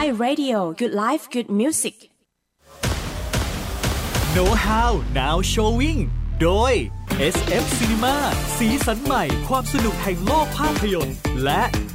My Radio Good Life Good Music Know How Now Showing โดย SF Cinema สีสันใหม่ความสนุกแห่งโลกภาพยนตร์และ